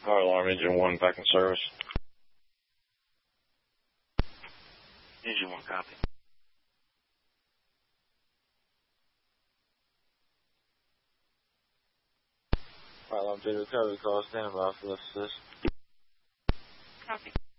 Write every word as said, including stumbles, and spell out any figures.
Fire alarm, engine one, back in service. Engine one, copy. Fire alarm, data recovery call, standing by for assist. Copy.